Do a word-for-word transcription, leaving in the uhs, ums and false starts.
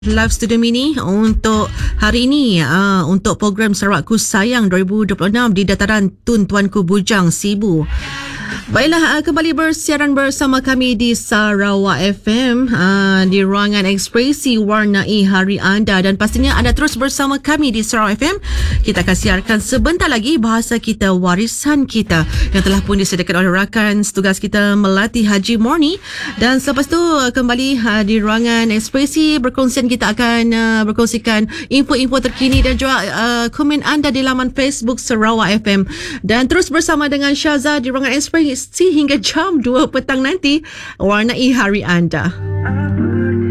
Live Studio Mini untuk hari ini uh, untuk program Sarawakku Sayang dua ribu dua puluh enam di dataran Tun Tuanku Bujang Sibu. Baiklah, uh, kembali bersiaran bersama kami di Sarawak F M uh, di ruangan ekspresi warnai hari anda, dan pastinya anda terus bersama kami di Sarawak F M. Kita akan siarkan sebentar lagi bahasa kita, warisan kita, yang telah pun disediakan oleh rakan setugas kita Melati Haji Morni. Dan selepas tu uh, kembali uh, di ruangan ekspresi berkongsian, kita akan uh, berkongsikan info-info terkini dan juga uh, komen anda di laman Facebook Sarawak F M. Dan terus bersama dengan Syaza di ruangan ekspresi hingga jam dua petang nanti, warnai hari anda.